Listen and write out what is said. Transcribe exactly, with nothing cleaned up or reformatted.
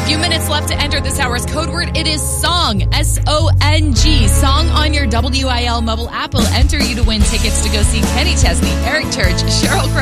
Few minutes left to enter this hour's code word. It is SONG, S O N G. SONG on your W I L mobile app will enter you to win tickets to go see Kenny Chesney, Eric Church, Sheryl Crow,